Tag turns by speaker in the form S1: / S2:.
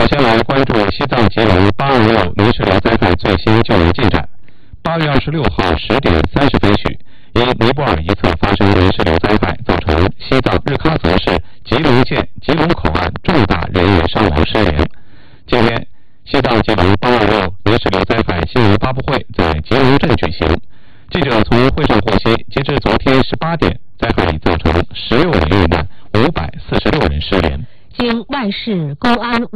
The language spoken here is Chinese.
S1: 先来关注西藏吉隆826泥石流灾害最新救援进展。8月26号10点30分许，因尼泊尔一侧发生泥石流灾害，造成西藏日喀则市吉隆县吉隆口岸重大人员伤亡失联。今天，西藏吉隆826泥石流灾害新闻发布会在吉隆镇举行。记者从会上获悉，截至昨天18点，灾害已造成16人遇难，546人失联。
S2: 经万市公安